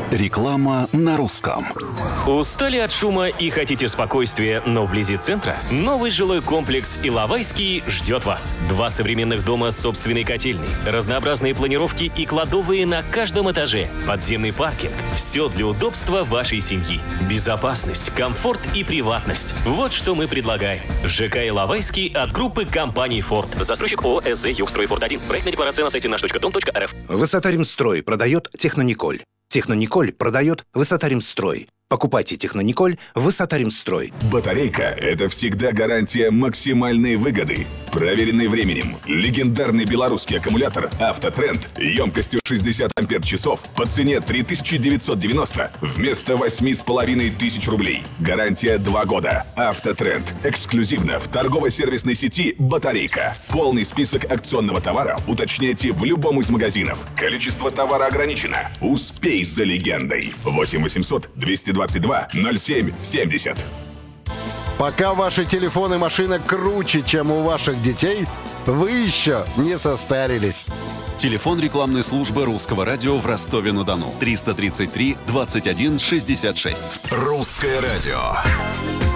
Реклама на русском. Устали от шума и хотите спокойствия, но вблизи центра? Новый жилой комплекс «Иловайский» ждет вас. 2 современных дома с собственной котельной, разнообразные планировки и кладовые на каждом этаже, подземный паркинг. Все для удобства вашей семьи. Безопасность, комфорт и приватность. Вот что мы предлагаем. ЖК «Иловайский» от группы компаний «Форд». Застройщик ООО «СЗ Югстрой Форд-1». Проектная декларация на сайте наш.дом.рф. Высота-Римстрой продает «Технониколь». «Технониколь» продает «Высота-Римстрой». Покупайте «Технониколь» в «Высота-Римстрой». Батарейка – это всегда гарантия максимальной выгоды. Проверенный временем. Легендарный белорусский аккумулятор «Автотренд» емкостью 60 ампер-часов по цене 3990 вместо 8500 рублей. Гарантия 2 года. «Автотренд» эксклюзивно в торгово-сервисной сети «Батарейка». Полный список акционного товара уточняйте в любом из магазинов. Количество товара ограничено. Успей за легендой. 8 800 222 07 70. Пока ваши телефоны и машина круче, чем у ваших детей, вы еще не состарились. Телефон рекламной службы Русского радио в Ростове-на-Дону. 333 21 66. Русское радио.